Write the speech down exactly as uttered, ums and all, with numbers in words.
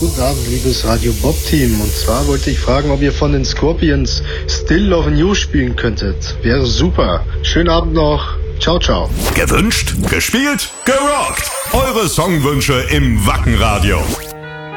Guten Abend, liebes Radio Bob Team. Und zwar wollte ich fragen, ob ihr von den Scorpions Still Lovin' You spielen könntet. Wäre super. Schönen Abend noch. Ciao, ciao. Gewünscht, gespielt, gerockt. Eure Songwünsche im Wacken Radio.